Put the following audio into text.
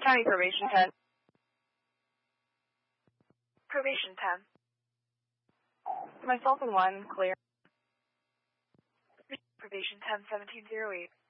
County Probation 10. Probation 10. Myself and 1, clear. Probation 10-1708.